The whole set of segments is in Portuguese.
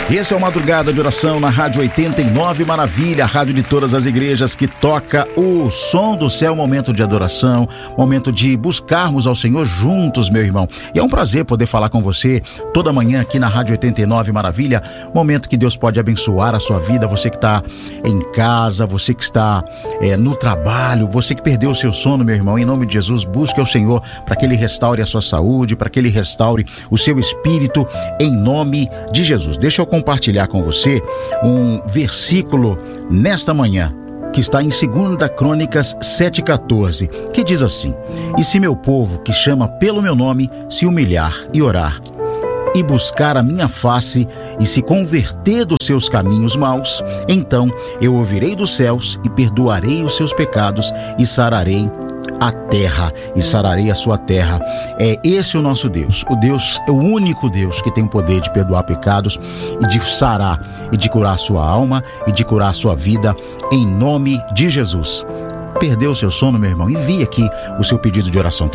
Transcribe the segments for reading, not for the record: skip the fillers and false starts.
Esse é o Madrugada de Oração na Rádio 89 Maravilha, a rádio de todas as igrejas que toca o som do céu, momento de adoração, momento de buscarmos ao Senhor juntos, meu irmão. E é um prazer poder falar com você toda manhã aqui na Rádio 89 Maravilha, momento que Deus pode abençoar a sua vida, você que está em casa, você que está no trabalho, você que perdeu o seu sono, meu irmão, em nome de Jesus, busque ao Senhor para que Ele restaure a sua saúde, para que Ele restaure o seu espírito, em nome de Jesus. Deixa eu compartilhar com você um versículo nesta manhã, que está em 2 Crônicas 7,14, que diz assim: e se meu povo, que chama pelo meu nome, se humilhar e orar, e buscar a minha face, e se converter dos seus caminhos maus, então eu ouvirei dos céus, e perdoarei os seus pecados, e sararei a terra, e sararei a sua terra. É esse o nosso Deus. O Deus é o único Deus que tem o poder de perdoar pecados e de sarar e de curar a sua alma e de curar a sua vida, em nome de Jesus. Perdeu o seu sono, meu irmão? Envie aqui o seu pedido de oração.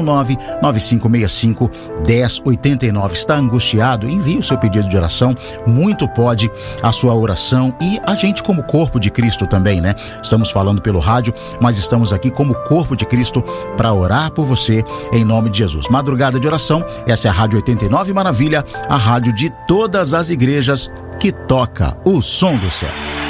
319-9565-1089. Está angustiado? Envie o seu pedido de oração. Muito pode a sua oração, e a gente como corpo de Cristo também, né? Estamos falando pelo rádio, mas estamos aqui como corpo de Cristo para orar por você em nome de Jesus. Madrugada de Oração, essa é a Rádio 89 Maravilha, a rádio de todas as igrejas que toca o som do céu.